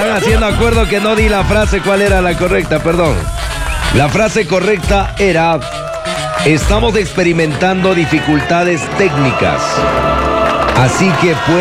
están haciendo acuerdo que no di la frase. ¿Cuál era la correcta? Perdón. La frase correcta era: estamos experimentando dificultades técnicas. Así que